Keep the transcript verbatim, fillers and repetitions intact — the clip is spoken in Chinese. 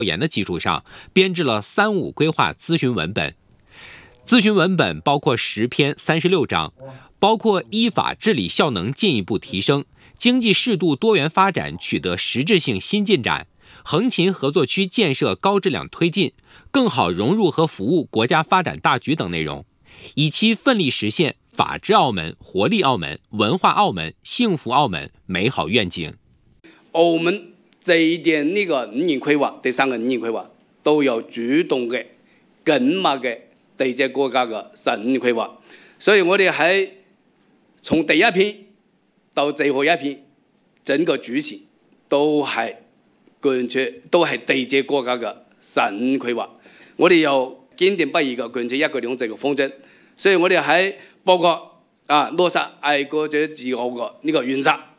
研的基础上，编制了“三五”规划咨询文本。咨询文本包括十篇三十六章，包括依法治理效能进一步提升、经济适度多元发展取得实质性新进展、横琴合作区建设高质量推进、更好融入和服务国家发展大局等内容，以期奋力实现法治澳门、活力澳门、文化澳门、幸福澳门美好愿景。 澳門這一點呢個五年規劃，第三個五年規劃都有主動嘅、緊密嘅對接國家嘅十五年規劃，所以我哋喺從第一篇到最後一篇，整個主線都係貫徹，都係對接國家嘅十五年規劃。我哋有堅定不移嘅貫徹一國兩制嘅方針，所以我哋喺包括啊落實愛國者治澳嘅呢個原則。